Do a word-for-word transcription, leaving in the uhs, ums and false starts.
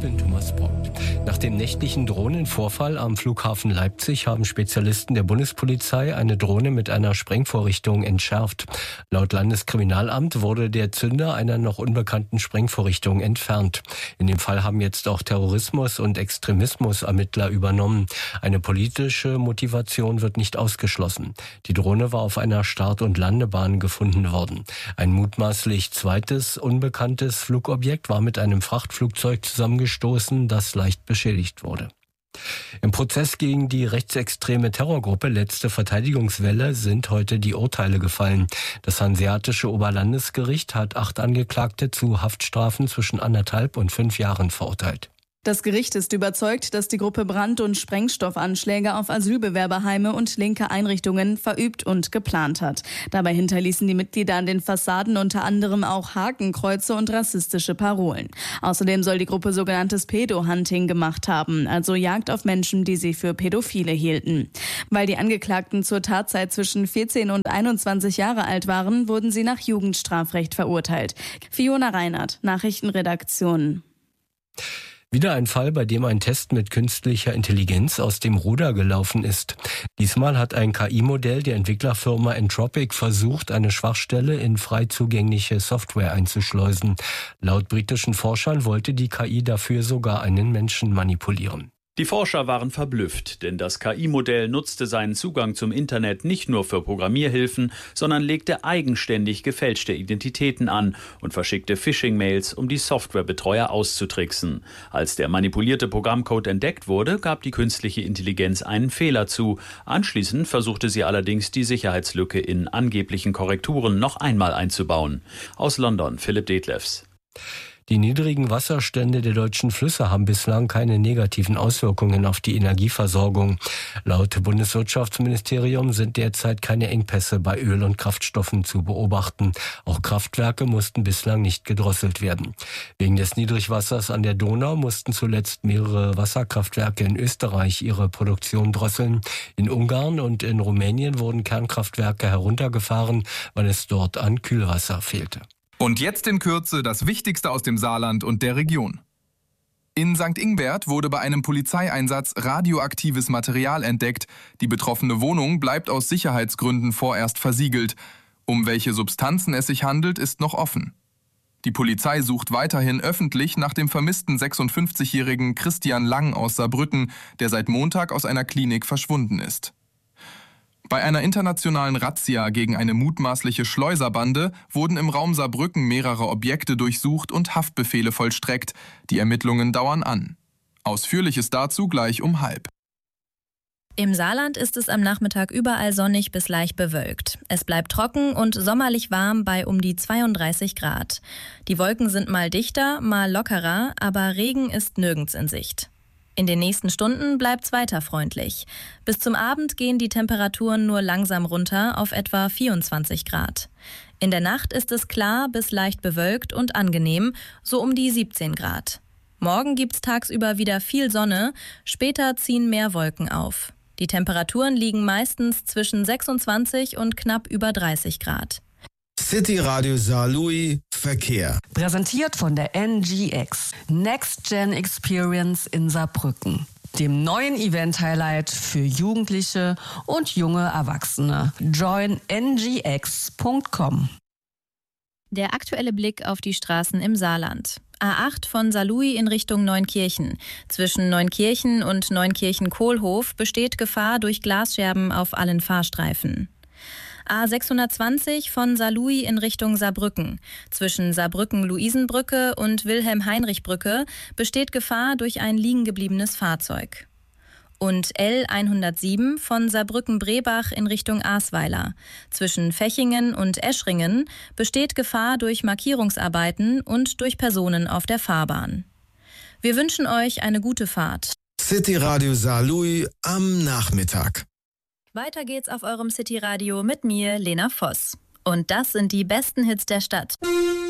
bin Thomas Bock. Nach dem nächtlichen Drohnenvorfall am Flughafen Leipzig haben Spezialisten der Bundespolizei eine Drohne mit einer Sprengvorrichtung entschärft. Laut Landeskriminalamt wurde der Zünder einer noch unbekannten Sprengvorrichtung entfernt. In dem Fall haben jetzt auch Terrorismus- und Extremismus-Ermittler übernommen. Eine politische Motivation wird nicht ausgeschlossen. Die Drohne war auf einer Start- und Landebahn gefunden worden. Ein mutmaßlich zweites unbekanntes Flugobjekt war mit einem Frachtflugzeug zusammengestoßen, das leicht beschädigt wurde. Im Prozess gegen die rechtsextreme Terrorgruppe Letzte Verteidigungswelle sind heute die Urteile gefallen. Das Hanseatische Oberlandesgericht hat acht Angeklagte zu Haftstrafen zwischen anderthalb und fünf Jahren verurteilt. Das Gericht ist überzeugt, dass die Gruppe Brand- und Sprengstoffanschläge auf Asylbewerberheime und linke Einrichtungen verübt und geplant hat. Dabei hinterließen die Mitglieder an den Fassaden unter anderem auch Hakenkreuze und rassistische Parolen. Außerdem soll die Gruppe sogenanntes Pedo-Hunting gemacht haben, also Jagd auf Menschen, die sie für Pädophile hielten. Weil die Angeklagten zur Tatzeit zwischen vierzehn und einundzwanzig Jahre alt waren, wurden sie nach Jugendstrafrecht verurteilt. Fiona Reinhardt, Nachrichtenredaktion. Wieder ein Fall, bei dem ein Test mit künstlicher Intelligenz aus dem Ruder gelaufen ist. Diesmal hat ein K I-Modell der Entwicklerfirma Entropic versucht, eine Schwachstelle in frei zugängliche Software einzuschleusen. Laut britischen Forschern wollte die K I dafür sogar einen Menschen manipulieren. Die Forscher waren verblüfft, denn das K I-Modell nutzte seinen Zugang zum Internet nicht nur für Programmierhilfen, sondern legte eigenständig gefälschte Identitäten an und verschickte Phishing-Mails, um die Softwarebetreuer auszutricksen. Als der manipulierte Programmcode entdeckt wurde, gab die künstliche Intelligenz einen Fehler zu. Anschließend versuchte sie allerdings, die Sicherheitslücke in angeblichen Korrekturen noch einmal einzubauen. Aus London, Philipp Detlefs. Die niedrigen Wasserstände der deutschen Flüsse haben bislang keine negativen Auswirkungen auf die Energieversorgung. Laut Bundeswirtschaftsministerium sind derzeit keine Engpässe bei Öl- und Kraftstoffen zu beobachten. Auch Kraftwerke mussten bislang nicht gedrosselt werden. Wegen des Niedrigwassers an der Donau mussten zuletzt mehrere Wasserkraftwerke in Österreich ihre Produktion drosseln. In Ungarn und in Rumänien wurden Kernkraftwerke heruntergefahren, weil es dort an Kühlwasser fehlte. Und jetzt in Kürze das Wichtigste aus dem Saarland und der Region. In Sankt Ingbert wurde bei einem Polizeieinsatz radioaktives Material entdeckt. Die betroffene Wohnung bleibt aus Sicherheitsgründen vorerst versiegelt. Um welche Substanzen es sich handelt, ist noch offen. Die Polizei sucht weiterhin öffentlich nach dem vermissten sechsundfünfzigjährigen Christian Lang aus Saarbrücken, der seit Montag aus einer Klinik verschwunden ist. Bei einer internationalen Razzia gegen eine mutmaßliche Schleuserbande wurden im Raum Saarbrücken mehrere Objekte durchsucht und Haftbefehle vollstreckt. Die Ermittlungen dauern an. Ausführliches dazu gleich um halb. Im Saarland ist es am Nachmittag überall sonnig bis leicht bewölkt. Es bleibt trocken und sommerlich warm bei um die zweiunddreißig Grad. Die Wolken sind mal dichter, mal lockerer, aber Regen ist nirgends in Sicht. In den nächsten Stunden bleibt's weiter freundlich. Bis zum Abend gehen die Temperaturen nur langsam runter auf etwa vierundzwanzig Grad. In der Nacht ist es klar bis leicht bewölkt und angenehm, so um die siebzehn Grad. Morgen gibt's tagsüber wieder viel Sonne, später ziehen mehr Wolken auf. Die Temperaturen liegen meistens zwischen sechsundzwanzig und knapp über dreißig Grad. City Radio Saarlouis Verkehr. Präsentiert von der N G X. Next Gen Experience in Saarbrücken. Dem neuen Event-Highlight für Jugendliche und junge Erwachsene. join n g x punkt com. Der aktuelle Blick auf die Straßen im Saarland. A acht von Saarlouis in Richtung Neunkirchen. Zwischen Neunkirchen und Neunkirchen-Kohlhof besteht Gefahr durch Glasscherben auf allen Fahrstreifen. A sechshundertzwanzig von Saarlouis in Richtung Saarbrücken. Zwischen Saarbrücken-Luisenbrücke und Wilhelm-Heinrich-Brücke besteht Gefahr durch ein liegengebliebenes Fahrzeug. Und L hundertsieben von Saarbrücken-Brebach in Richtung Ahrweiler. Zwischen Fechingen und Eschringen besteht Gefahr durch Markierungsarbeiten und durch Personen auf der Fahrbahn. Wir wünschen euch eine gute Fahrt. City Radio Saarlouis am Nachmittag. Weiter geht's auf eurem City Radio mit mir, Lena Voss. Und das sind die besten Hits der Stadt.